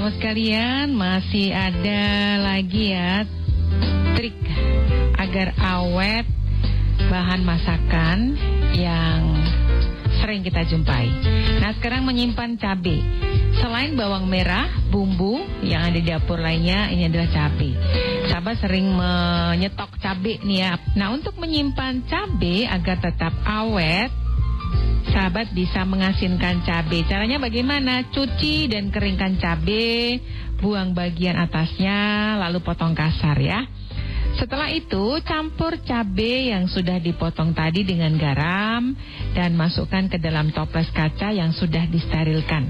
sahabat sekalian, masih ada lagi ya trik agar awet bahan masakan yang sering kita jumpai. Nah, sekarang menyimpan cabai. Selain bawang merah, bumbu yang ada di dapur lainnya, ini adalah cabai. Sahabat sering menyetok cabai nih ya. Nah, untuk menyimpan cabai agar tetap awet, sahabat bisa mengasinkan cabai. Caranya bagaimana? Cuci dan keringkan cabai, buang bagian atasnya, lalu potong kasar ya. Setelah itu, campur cabai yang sudah dipotong tadi dengan garam dan masukkan ke dalam toples kaca yang sudah disterilkan.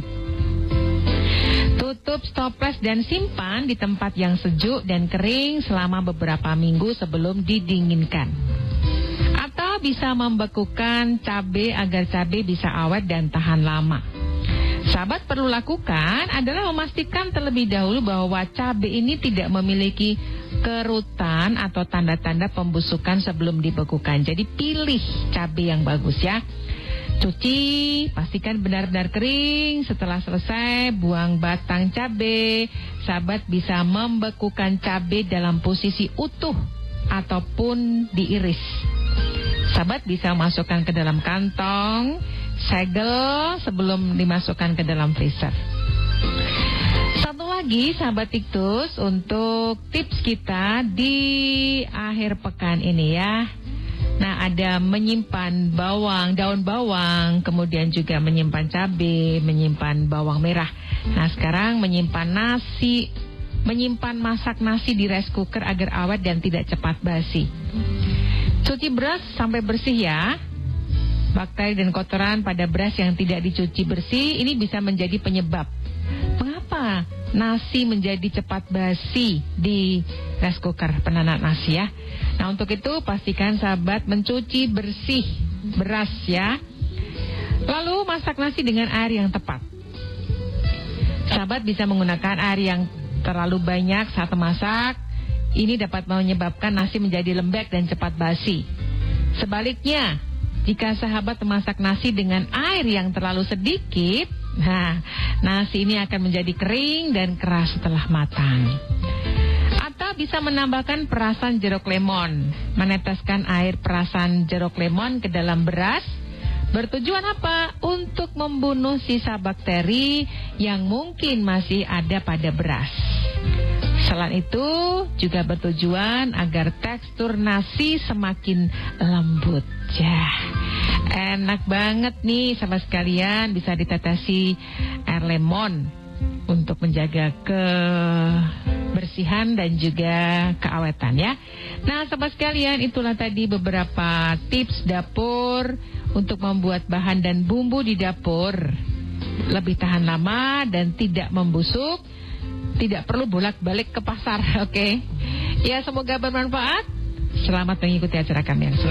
Tutup toples dan simpan di tempat yang sejuk dan kering selama beberapa minggu sebelum didinginkan. Atau bisa membekukan cabai agar cabai bisa awet dan tahan lama. Sahabat perlu lakukan adalah memastikan terlebih dahulu bahwa cabai ini tidak memiliki kerutan atau tanda-tanda pembusukan sebelum dibekukan. Jadi pilih cabai yang bagus ya. Cuci, pastikan benar-benar kering. Setelah selesai, buang batang cabai. Sahabat bisa membekukan cabai dalam posisi utuh ataupun diiris. Sahabat bisa masukkan ke dalam kantong, segel sebelum dimasukkan ke dalam freezer. Satu lagi sahabat Tiktus untuk tips kita di akhir pekan ini ya. Nah, ada menyimpan bawang, daun bawang, kemudian juga menyimpan cabai, menyimpan bawang merah. Nah, sekarang menyimpan nasi, menyimpan masak nasi di rice cooker agar awet dan tidak cepat basi. Cuci beras sampai bersih ya. Bakteri dan kotoran pada beras yang tidak dicuci bersih ini bisa menjadi penyebab. Mengapa nasi menjadi cepat basi di rice cooker penanak nasi ya? Nah, untuk itu pastikan sahabat mencuci bersih beras ya. Lalu masak nasi dengan air yang tepat. Sahabat bisa menggunakan air yang terlalu banyak saat memasak. Ini dapat menyebabkan nasi menjadi lembek dan cepat basi. Sebaliknya, jika sahabat memasak nasi dengan air yang terlalu sedikit, nah, nasi ini akan menjadi kering dan keras setelah matang. Atau bisa menambahkan perasan jeruk lemon. Meneteskan air perasan jeruk lemon ke dalam beras. Bertujuan apa? Untuk membunuh sisa bakteri yang mungkin masih ada pada beras. Selain itu, juga bertujuan agar tekstur nasi semakin lembut. Ya, enak banget nih sahabat sekalian, bisa ditetesi air lemon untuk menjaga kebersihan dan juga keawetan ya. Nah sahabat sekalian, itulah tadi beberapa tips dapur untuk membuat bahan dan bumbu di dapur lebih tahan lama dan tidak membusuk. Tidak perlu bolak-balik ke pasar, oke? Ya, semoga bermanfaat. Selamat mengikuti acara kami yang